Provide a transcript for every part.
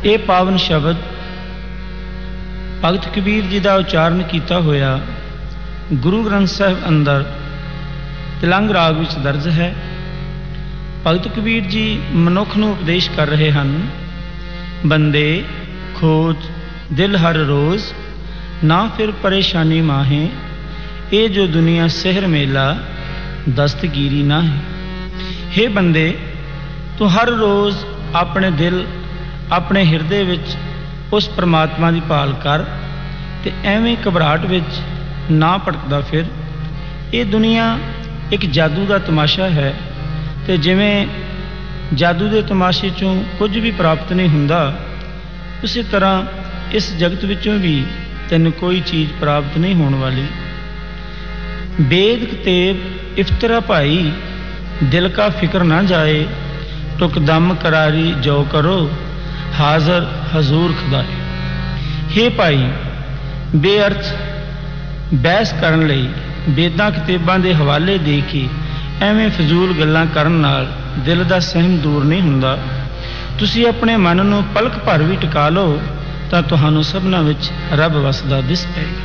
ਇਹ ਪਾਵਨ ਸ਼ਬਦ ਭਗਤ ਕਬੀਰ जी का उच्चारण किया होया गुरु ग्रंथ साहिब अंदर तिलंग राग विच दर्ज है। भगत कबीर जी मनुख नूं उपदेश कर रहे हैं, बंदे खोज दिल हर रोज़ ना फिर परेशानी माहे, ये जो दुनिया सेहर मेला दस्तगीरी ना है। हे बंदे, तू हर रोज़ अपने दिल अपने हिरदे विच उस परमात्मा की भाल कर ते एवें घबराहट विच ना भटकदा फिर। ये दुनिया एक जादू का तमाशा है ते जिवें जादू के तमाशे चों कुछ भी प्राप्त नहीं हुंदा, उसी तरह इस जगत विचों भी तैनूं कोई चीज़ प्राप्त नहीं होने वाली। बेद कतेब इफ्तरा भाई दिल का फिक्र ना जाए, टुक दम करारी जो करो हाजर हजूर खुदाए। हे भाई, बेअर्थ बहस करन लई बेदां किताबां दे हवाले दे के एवें फजूल गल्लां करन नाल दिल दा सहम दूर नहीं हुंदा। तुसीं अपने मन नूं पलक भर भी टिका लो तां तुहानूं सबना विच रब वसदा दिस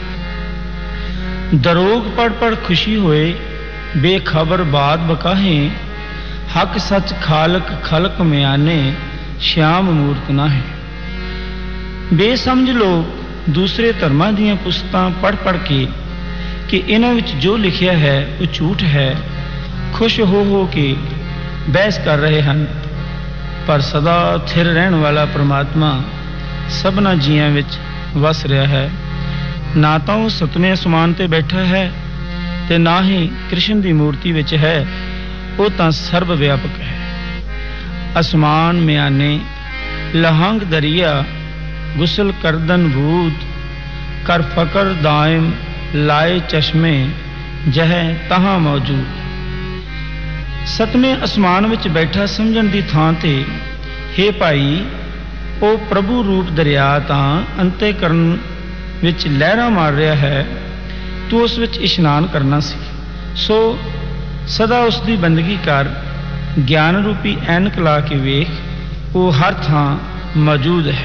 पएगा। दरोग पढ़ पढ़ खुशी होए बेखबर बात बकाहें, हक सच खालक खलक म्याने श्याम मूर्त ना है। बेसमझ लोग दूसरे धर्मां दीयां पुस्तकां पढ़ पढ़ के कि इन्हां विच जो लिखिया है वो झूठ है, खुश हो के बहस कर रहे हैं, पर सदा थिर रहण वाला परमात्मा सबना जियां विच वस रहा है। ना तो वो सतवें आसमान ते बैठा है ते ना ही कृष्ण की मूर्ति विच है, वो तो सर्व व्यापक है। आसमान म्याने लहंग दरिया गुसल करदन भूत, कर फकर दायम लाए चश्मे जह तहां मौजूद। सतवें आसमान विच बैठा समझण दी थां ते हे भाई, वो प्रभु रूप दरिया तां अंतेकरण विच लहरां मार रहा है, तू उस विच इशनान करना सी। सो सदा उसकी बंदगी कर, ज्ञान रूपी ऐनक ला के वेख, वो हर थां मौजूद है।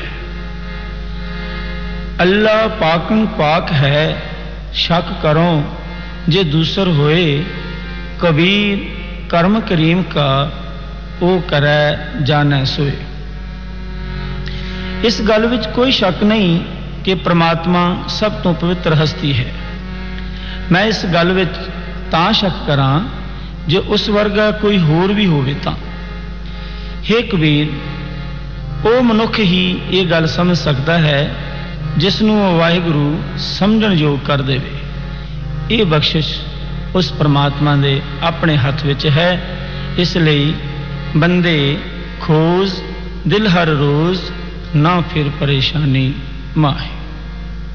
अल्लाह पाकन पाक है, शक करो जे दूसर होए, कबीर कर्म करीम का वो करे जाने सोए। इस गल विच कोई शक नहीं कि परमात्मा सब तो पवित्र हस्ती है। मैं इस गल विच तां शक करां जे उस वर्गा कोई होर भी होवे तां। हे कबीर, वो मनुख ही ये गल समझ सकता है जिसनों वाहिगुरु समझण योग कर देवे। ये बख्शिश उस परमात्मा दे अपने हथ विच है। इसलिए बंदे खोज दिल हर रोज़ ना फिर परेशानी माहे।